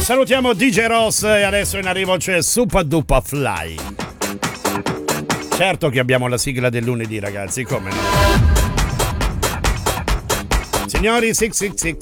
Salutiamo DJ Ross e adesso in arrivo c'è Super Duper Fly. Certo che abbiamo la sigla del lunedì, ragazzi, come no? Signori, 666